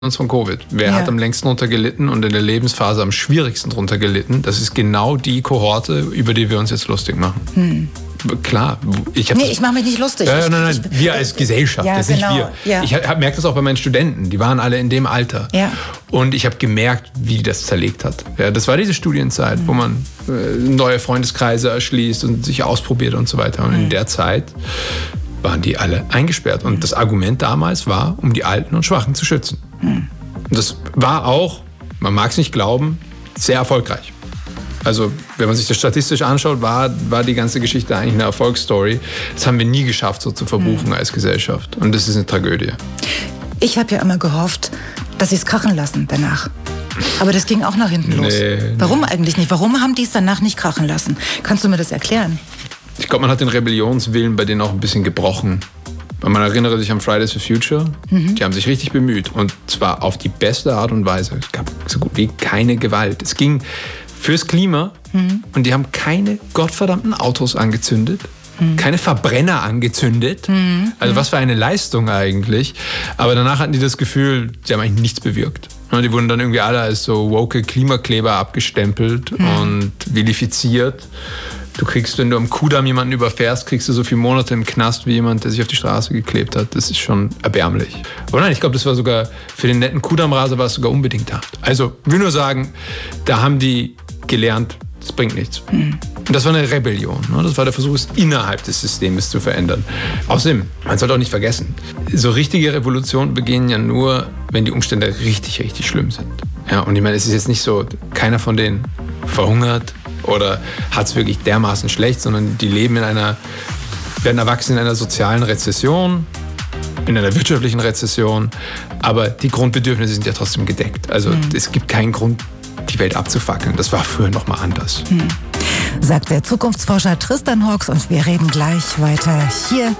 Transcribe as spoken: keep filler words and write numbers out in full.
uns von Covid. Wer Ja. hat am längsten drunter gelitten und in der Lebensphase am schwierigsten drunter gelitten? Das ist genau die Kohorte, über die wir uns jetzt lustig machen. Hm. Klar, ich habe Nee, ich mache mich nicht lustig. Ja, Ich- nein, nein, ich- wir als Gesellschaft, Ja, das genau, nicht wir. ja. Ich merke das auch bei meinen Studenten, die waren alle in dem Alter. Ja. Und ich habe gemerkt, wie die das zerlegt hat. Ja, das war diese Studienzeit, Mhm. wo man äh, neue Freundeskreise erschließt und sich ausprobiert und so weiter. Und Mhm. in der Zeit waren die alle eingesperrt. Und das Argument damals war, um die Alten und Schwachen zu schützen. Mhm. Und das war auch, man mag es nicht glauben, sehr erfolgreich. Also, wenn man sich das statistisch anschaut, war, war die ganze Geschichte eigentlich eine Erfolgsstory. Das haben wir nie geschafft, so zu verbuchen Mhm. als Gesellschaft. Und das ist eine Tragödie. Ich habe ja immer gehofft, dass sie es krachen lassen danach. Aber das ging auch nach hinten los. Nee, Warum eigentlich nicht? Warum haben die es danach nicht krachen lassen? Kannst du mir das erklären? Ich glaube, man hat den Rebellionswillen bei denen auch ein bisschen gebrochen. Weil man erinnere sich an Fridays for Future. Mhm. Die haben sich richtig bemüht. Und zwar auf die beste Art und Weise. Es gab so gut wie keine Gewalt. Es ging fürs Klima. Mhm. Und die haben keine gottverdammten Autos angezündet. Mhm. Keine Verbrenner angezündet. Mhm. Also was für eine Leistung eigentlich. Aber danach hatten die das Gefühl, sie haben eigentlich nichts bewirkt. Und die wurden dann irgendwie alle als so woke Klimakleber abgestempelt mhm. und vilifiziert. Du kriegst, wenn du am Kudamm jemanden überfährst, kriegst du so viele Monate im Knast wie jemand, der sich auf die Straße geklebt hat. Das ist schon erbärmlich. Aber nein, ich glaube, das war sogar, für den netten Kudammraser war es sogar unbedingt da. Also, ich will nur sagen, da haben die gelernt, das bringt nichts. Mhm. Und das war eine Rebellion. Ne? Das war der Versuch, es innerhalb des Systems zu verändern. Außerdem, man sollte auch nicht vergessen, so richtige Revolutionen beginnen ja nur, wenn die Umstände richtig, richtig schlimm sind. Ja, und ich meine, es ist jetzt nicht so, keiner von denen verhungert oder hat es wirklich dermaßen schlecht, sondern die leben in einer, werden erwachsen in einer sozialen Rezession, in einer wirtschaftlichen Rezession, aber die Grundbedürfnisse sind ja trotzdem gedeckt. Also mhm. es gibt keinen Grund, die Welt abzufackeln. Das war früher noch mal anders. Hm. Sagt der Zukunftsforscher Tristan Hawks, und wir reden gleich weiter hier